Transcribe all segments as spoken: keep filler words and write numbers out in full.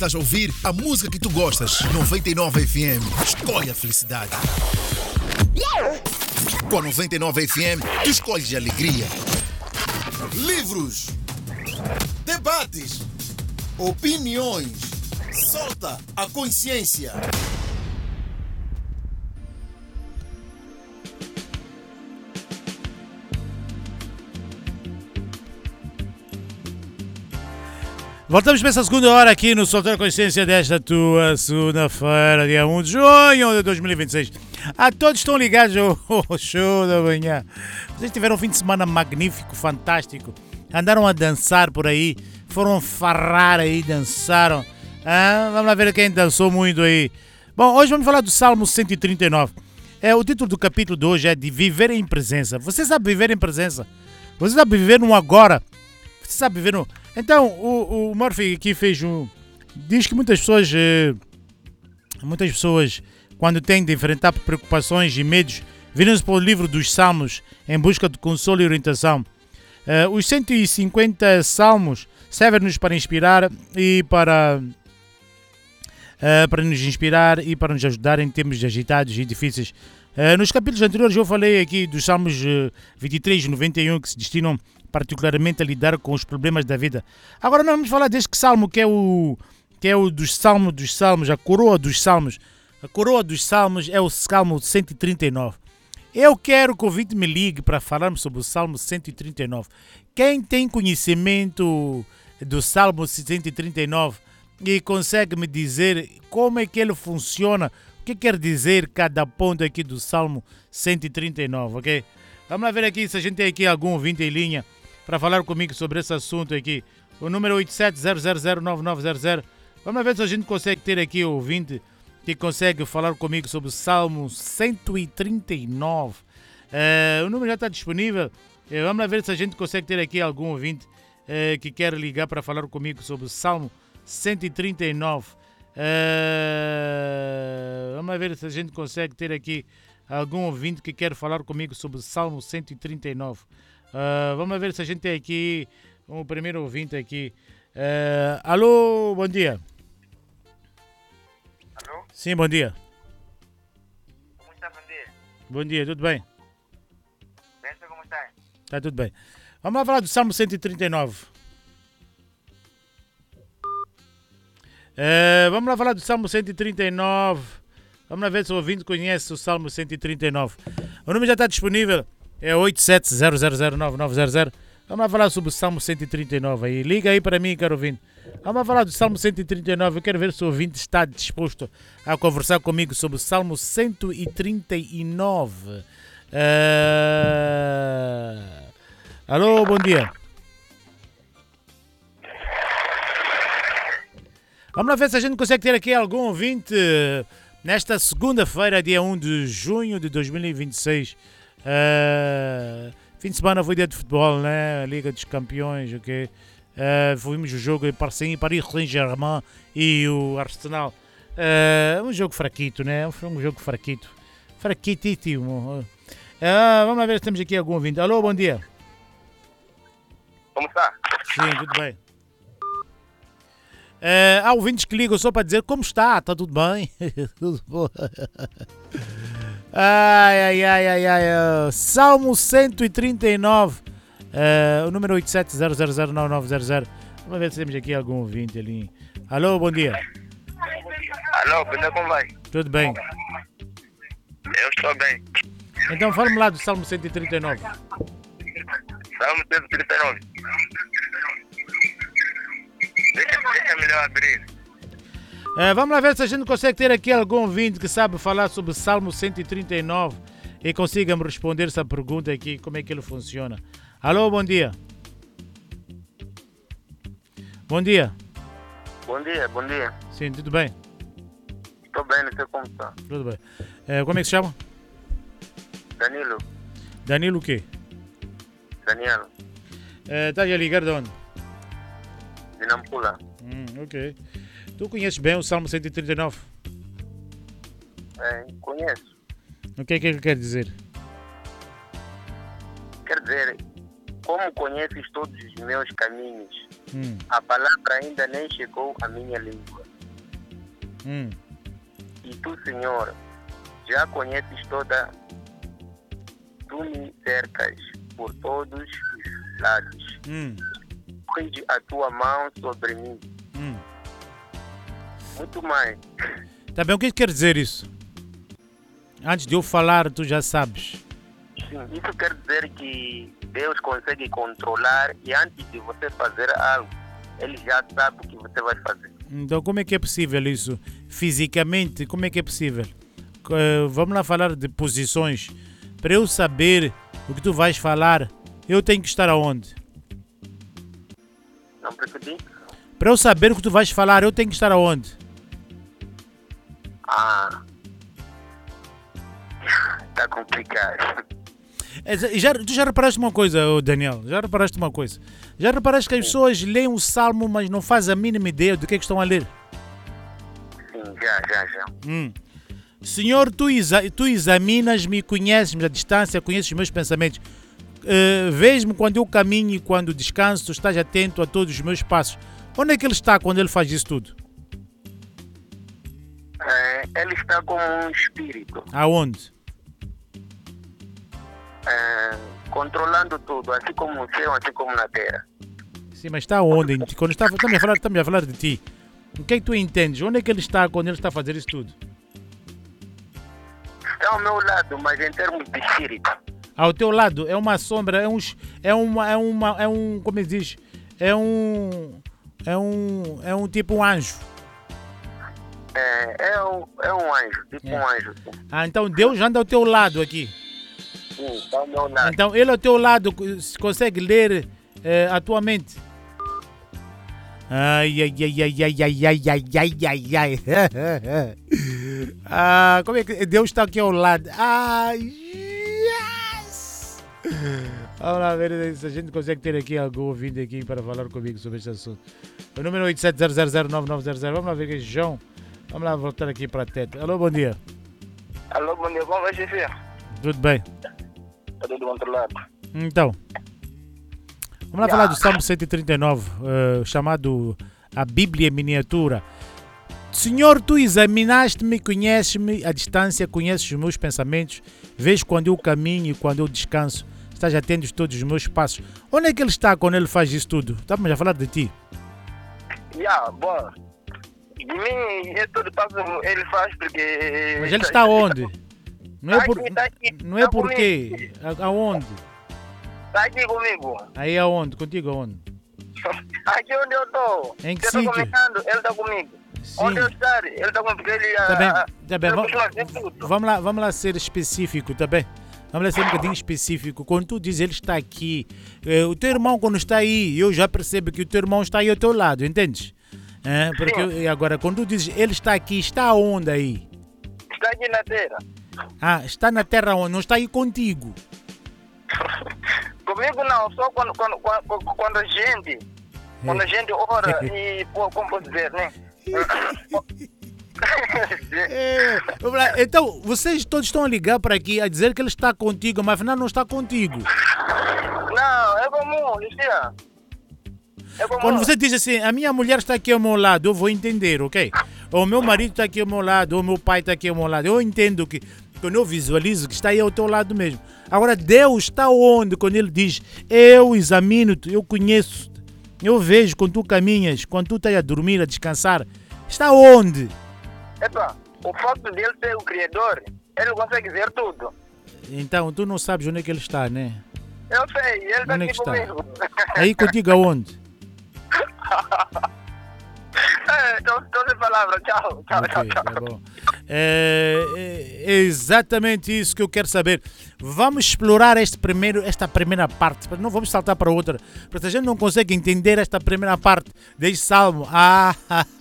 estás a ouvir a música que tu gostas. noventa e nove F M. Escolhe a felicidade. Com a noventa e nove F M, tu escolhes a alegria. Livros, debates, opiniões. Solta a consciência. Voltamos para essa segunda hora aqui no Soltar a Consciência desta tua segunda-feira, dia um de junho de dois mil e vinte e seis. A todos estão ligados ao show da manhã. Vocês tiveram um fim de semana magnífico, fantástico. Andaram a dançar por aí, foram farrar aí, dançaram. Ah, vamos lá ver quem dançou muito aí. Bom, hoje vamos falar do Salmo cento e trinta e nove. É, o título do capítulo de hoje é de Viver em Presença. Você sabe viver em presença? Você sabe viver no agora? Você sabe viver no... Então, o, o Murphy aqui fez um... Diz que muitas pessoas... Eh, muitas pessoas, quando têm de enfrentar preocupações e medos, viram-se para o livro dos Salmos em busca de consolo e orientação. Eh, os cento e cinquenta Salmos servem-nos para inspirar e para... Uh, para nos inspirar e para nos ajudar em tempos agitados e difíceis. Uh, nos capítulos anteriores eu falei aqui dos Salmos uh, vinte e três e noventa e um que se destinam particularmente a lidar com os problemas da vida. Agora nós vamos falar deste Salmo que é o, que é o dos Salmos dos Salmos, a coroa dos Salmos. A coroa dos Salmos é o Salmo cento e trinta e nove. Eu quero que o ouvinte me ligue para falarmos sobre o Salmo cento e trinta e nove. Quem tem conhecimento do Salmo cento e trinta e nove e consegue me dizer como é que ele funciona, o que quer dizer cada ponto aqui do Salmo cento e trinta e nove, ok? Vamos lá ver aqui se a gente tem aqui algum ouvinte em linha para falar comigo sobre esse assunto aqui. O número oito sete zero zero zero nove nove zero zero. Vamos lá ver se a gente consegue ter aqui o ouvinte que consegue falar comigo sobre o Salmo cento e trinta e nove. Uh, o número já está disponível. Uh, vamos lá ver se a gente consegue ter aqui algum ouvinte uh, que quer ligar para falar comigo sobre o Salmo cento e trinta e nove. Uh, vamos ver se a gente consegue ter aqui algum ouvinte que quer falar comigo sobre o Salmo cento e trinta e nove. Uh, vamos ver se a gente tem aqui um primeiro ouvinte aqui. Uh, alô, bom dia. Alô? Sim, bom dia. Como está, bom dia? Bom dia, tudo bem? Pensa como está? Está tudo bem. Vamos lá falar do Salmo cento e trinta e nove. Uh, vamos lá falar do Salmo cento e trinta e nove. Vamos lá ver se o ouvinte conhece o Salmo cento e trinta e nove. O número já está disponível. É oito sete zero zero zero nove nove zero zero. Vamos lá falar sobre o Salmo cento e trinta e nove aí. Liga aí para mim, caro ouvinte. Vamos lá falar do Salmo cento e trinta e nove. Eu quero ver se o ouvinte está disposto a conversar comigo sobre o Salmo cento e trinta e nove. Uh... Alô, bom dia. Vamos lá ver se a gente consegue ter aqui algum ouvinte nesta segunda-feira, dia um de junho de dois mil e vinte e seis. Uh, fim de semana foi dia de futebol, né? A Liga dos Campeões, ok? Uh, fomos o jogo em Paris Saint-Germain e o Arsenal. Uh, um jogo fraquito, né? Foi um jogo fraquito. Fraquitítimo. Uh, vamos lá ver se temos aqui algum ouvinte. Alô, bom dia. Como está? Sim, tudo bem. Uh, há ouvintes que ligam só para dizer como está, está tudo bem. Tudo bom. Ai, ai, ai, ai, ai. Uh, Salmo cento e trinta e nove. Uh, o número oito sete zero zero zero nove nove zero zero. Vamos ver se temos aqui algum ouvinte ali. Alô, bom dia. Alô, bom dia, como vai? Tudo bem. Eu estou bem. Então fala-me lá do Salmo cento e trinta e nove. Salmo cento e trinta e nove. Deixa, deixa melhor abrir. Uh, vamos lá ver se a gente consegue ter aqui algum ouvinte que sabe falar sobre o Salmo cento e trinta e nove e consiga me responder essa pergunta aqui, como é que ele funciona. Alô, bom dia. Bom dia. Bom dia, bom dia. Sim, tudo bem? Estou bem, não sei como está. Tudo bem. Uh, como é que se chama? Danilo. Danilo o quê? Daniel. Uh, Estás a ligar de onde? De Nampula. Hum, ok. Tu conheces bem o Salmo cento e trinta e nove? É, conheço. O que é que ele quer dizer? Quer dizer, como conheces todos os meus caminhos, Hum. a palavra ainda nem chegou à minha língua. Hum. E tu, Senhor, já conheces toda. Tu me cercas por todos os lados. Hum. Põe a tua mão sobre mim. Hum. Muito mais. Tá bem, o que quer dizer isso? Antes de eu falar, tu já sabes. Sim, isso quer dizer que Deus consegue controlar e antes de você fazer algo, Ele já sabe o que você vai fazer. Então, como é que é possível isso? Fisicamente, como é que é possível? Uh, vamos lá falar de posições. Para eu saber o que tu vais falar, eu tenho que estar aonde? Não percebi? Para eu saber o que tu vais falar, eu tenho que estar aonde? Ah. Está complicado. É, já, tu já reparaste uma coisa, ô Daniel? Já reparaste uma coisa? Já reparaste que as pessoas leem o salmo, mas não fazem a mínima ideia do que é que estão a ler? Sim, já, já, já. Hum. Senhor, tu, exa tu examinas-me, conheces-me à distância, conheces os meus pensamentos. Uh, Vês-me quando eu caminho e quando descanso, tu estás atento a todos os meus passos. Onde é que ele está quando ele faz isso tudo? É, ele está como um espírito. Aonde? É, controlando tudo, assim como no céu, assim como na terra. Sim, mas está onde? Quando está, estamos, a falar, estamos a falar de ti. O que é que tu entendes? Onde é que ele está quando ele está a fazer isso tudo? Está ao meu lado, mas em termos de espírito. Ao teu lado é uma sombra, é um, é uma, é uma, é um, como é que diz? É um, é um, é um tipo um anjo. É, é, um, é um anjo, tipo É. um anjo. Sim, Ah, então Deus anda ao teu lado aqui. sim, está ao meu lado. Então ele ao teu lado consegue ler eh, a tua mente. Ai, ai, ai, ai, ai, ai, ai, ai, ai, ai, ai. Ah, como é que Deus está aqui ao lado? Ai, yes! Vamos lá ver se a gente consegue ter aqui algum ouvinte aqui para falar comigo sobre este assunto. O número oito sete zero zero zero nove nove zero zero. Vamos lá ver que é João. Vamos lá voltar aqui para a teta. Alô, bom dia. Alô, bom dia, como vai, chefe? Tudo bem? Está tudo controlado. Então, vamos lá falar do Salmo cento e trinta e nove, uh, chamado a Bíblia em miniatura. Senhor, tu examinaste-me, conheces-me à distância, conheces os meus pensamentos, vês quando eu caminho e quando eu descanso, estás atento a todos os meus passos. Onde é que ele está quando ele faz isso tudo? Estamos a falar de ti. Já, yeah, bom. De mim, esse todo passo ele faz porque... Mas ele está onde? Não é, por, Tá aqui, tá aqui, não é tá porque. A- Aonde? Está aqui comigo. Aí aonde? Contigo aonde? Aqui onde eu estou. Em que eu estou sítio? comentando, ele está comigo. Sim. Onde eu estou, ele está comigo. Ele, Tá bem, ah, tá bem. ele Vamos, costuma dizer tudo. vamos lá, vamos lá ser específico, tá bem? Vamos lá ser um bocadinho específico. Quando tu dizes ele está aqui, eh, o teu irmão quando está aí, eu já percebo que o teu irmão está aí ao teu lado, entendes? É, porque eu- e agora, quando tu dizes ele está aqui, está onde aí? Está aqui na terra. Ah, está na terra onde? Não está aí contigo. Comigo não, só quando, quando, quando, quando a gente, quando a gente ora e, pô, como posso dizer, né? É, vamos lá. Então, vocês todos estão a ligar para aqui a dizer que ele está contigo, mas afinal não está contigo. Não, é comum, Lucia. É comum. Quando você diz assim, a minha mulher está aqui ao meu lado, eu vou entender, ok? Ou o meu marido está aqui ao meu lado, ou o meu pai está aqui ao meu lado. Eu entendo que, quando eu visualizo que está aí ao teu lado mesmo. Agora, Deus está onde quando Ele diz, eu examino-te, eu conheço-te, eu vejo quando tu caminhas, quando tu estás a dormir, a descansar. Está onde? Epa, o facto dele ser o criador, ele consegue ver tudo. Então, tu não sabes onde é que Ele está, né? Eu sei, ele está Onde é aqui que está? comigo. Aí contigo aonde? Estou sem palavras, tchau, tchau, tchau, Ok, tchau. tá bom. É, é- é exatamente isso que eu quero saber. Vamos explorar este primeiro, esta primeira parte. Não vamos saltar para outra. Porque a gente não consegue entender esta primeira parte deste salmo. Ah,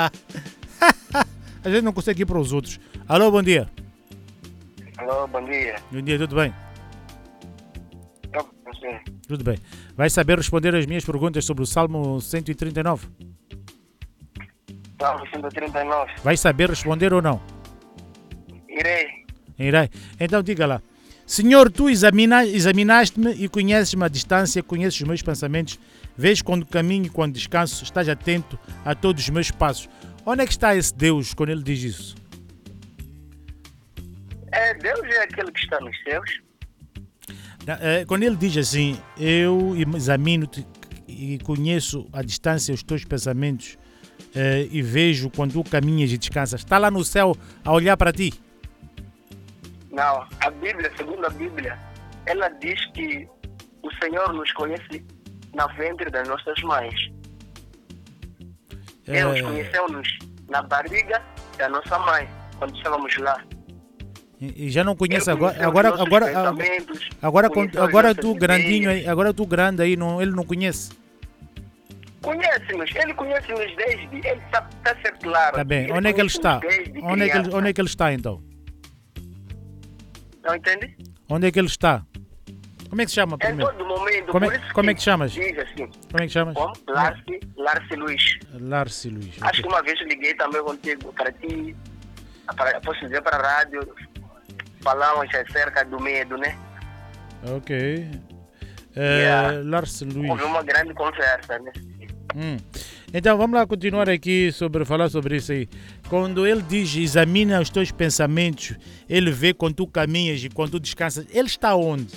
a gente não consegue ir para os outros. Alô, bom dia. Alô, bom dia. Bom dia, tudo bem? Eu, sim. Tudo bem. Vai saber responder as minhas perguntas sobre o Salmo cento e trinta e nove? Salmo cento e trinta e nove. Vai saber responder ou não? Irei. Irei. Então diga lá. Senhor, tu examina, examinaste-me e conheces-me à distância, conheces os meus pensamentos, vês quando caminho e quando descanso, estás atento a todos os meus passos. Onde é que está esse Deus quando ele diz isso? É, Deus é aquele que está nos céus. Quando ele diz assim, eu examino-te e conheço à distância os teus pensamentos e vejo quando tu caminhas e descansas, está lá no céu a olhar para ti? Não, a Bíblia, segundo a Bíblia, ela diz que o Senhor nos conhece na ventre das nossas mães. Deus É... conheceu-nos na barriga da nossa mãe, quando estávamos lá. E já não conhece Ele agora, conheceu agora, os nossos agora, pensamentos, agora, conheceu agora as tu nossas grandinho, ideias. aí, agora tu grande aí, não, ele não conhece. Conhece-nos, ele conhece-nos desde, ele está tá a ser claro. Tá bem, Ele onde é que ele está? conhece-nos desde Onde é que ele, criança. onde é que ele está então? Não entende? Onde é que ele está? Como é que se chama Em primeiro? todo momento. Como é- por isso como é que chamas? Diz assim, Como é que chamas? como? Larce, Larce Luiz. Larce Luiz. Acho ok. que uma vez liguei também contigo para ti, para, posso dizer para a rádio, falamos acerca do medo, né? Ok. É, Yeah. Larce Luiz. Houve uma grande conversa, né? Hum. Então vamos lá continuar aqui sobre falar sobre isso aí. Quando ele diz examina os teus pensamentos, ele vê quando tu caminhas e quando tu descansas. Ele está onde?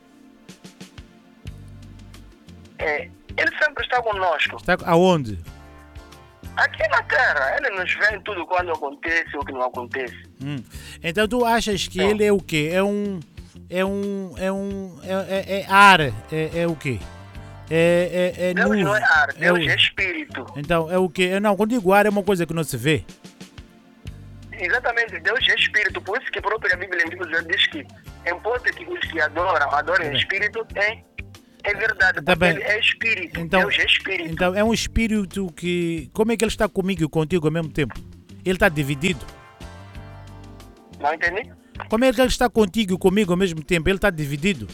É, ele sempre está conosco. Está aonde? Aqui na Terra, ele nos vê em tudo quando acontece ou que não acontece. Hum. Então tu achas que É. ele é o quê? É um é um é um é, é- é ar? É, é o quê? É, é, é Deus nuvem? não é ar, É o- Deus é espírito. Então é o quê? É, não, quando digo ar é uma coisa que não se vê. Exatamente, Deus é espírito. Por isso que a própria Bíblia em Bíblia diz que importa que os que adoram, adorem Tá o bem. espírito, é, é verdade. Tá porque bem. ele é espírito. Então, Deus é espírito. então é um espírito que... Como é que ele está comigo e contigo ao mesmo tempo? Ele está dividido. Não entendi? Como é que ele está contigo e comigo ao mesmo tempo? Ele está dividido.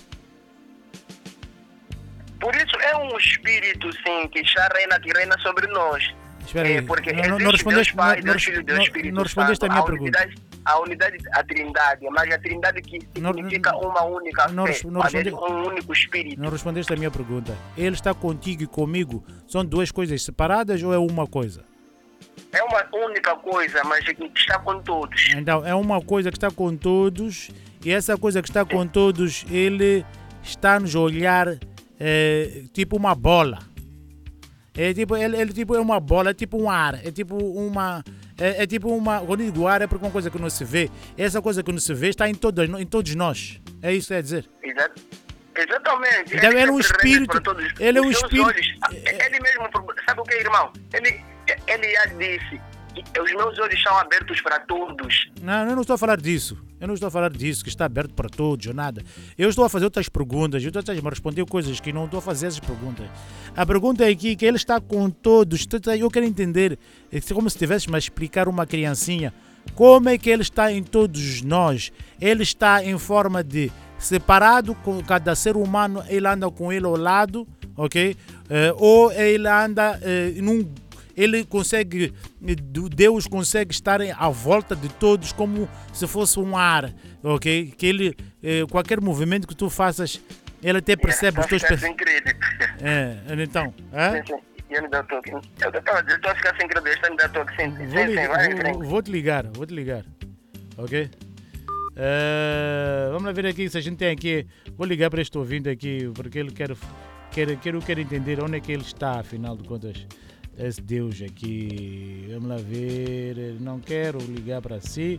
Por isso é um espírito, sim, que já reina, que reina sobre nós. Espera É, aí. porque Não, existe não, não respondeste, Deus Pai, não, Deus não, Filho, Deus não- Espírito não respondeste a Santo. minha a pergunta. unidade, a unidade, a trindade, mas a trindade que Não- significa uma única não fé, res- não mas é responde- um único espírito. Não respondeste a minha pergunta. Ele está contigo e comigo. São duas coisas separadas ou é uma coisa? É uma única coisa, mas que está com todos. Então, é uma coisa que está com todos e essa coisa que está com todos, ele está nos a olhar eh, tipo uma bola. É tipo, ele, ele tipo é uma bola, é tipo um ar, é tipo uma... É, é tipo uma... Quando eu digo ar é porque é uma coisa que não se vê. Essa coisa que não se vê está em todos, em todos nós. É isso que quer dizer. Exato. Exatamente. Então, ele é um sempre reina espírito- para todos. ele é um Os seus espírito- olhos, ah, ele mesmo, sabe o que, irmão? Ele, ele já disse que os meus olhos são abertos para todos. Não, eu não estou a falar disso. Eu não estou a falar disso, que está aberto para todos ou nada. Eu estou a fazer outras perguntas. Eu estou a me responder coisas que não estou a fazer essas perguntas. A pergunta é aqui que ele está com todos. Eu quero entender, é como se tivesse a explicar uma criancinha. Como é que ele está em todos nós? Ele está em forma de separado, com cada ser humano, ele anda com ele ao lado, ok? Eh, ou ele anda eh, num... Ele consegue, Deus consegue estar à volta de todos como se fosse um ar, ok? Que ele, eh, qualquer movimento que tu faças, ele até percebe os teus Estou a pensamentos. ficar sem crédito. É, então, hã? Sim, sim. Eu não dou toque. Eu estava a dizer, estou a ficar sem crédito, estou a me dar toque. Sim, sim, Vou, sim, li- sim, vai em vou- frente. vou te ligar, vou te ligar, ok? Eh, vamos lá ver aqui se a gente tem aqui. Vou ligar para este ouvinte aqui, porque ele quer, quer, quer, quer entender onde é que ele está, afinal de contas. Esse Deus aqui, vamos lá ver, não quero ligar para si.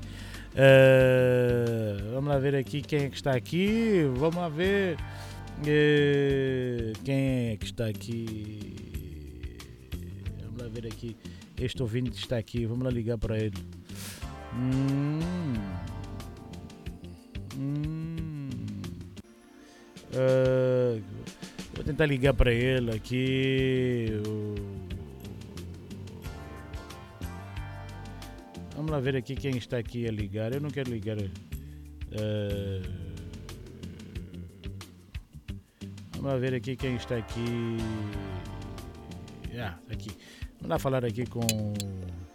Uh, vamos lá ver aqui quem é que está aqui. Vamos lá ver uh, quem é que está aqui. Vamos lá ver aqui. Este ouvinte está aqui, vamos lá ligar para ele. Hum. Hum. Uh, vou tentar ligar para ele aqui. Vamos lá ver aqui quem está aqui a ligar. Eu não quero ligar. Uh, vamos lá ver aqui quem está aqui. Ah, aqui. Vamos lá falar aqui com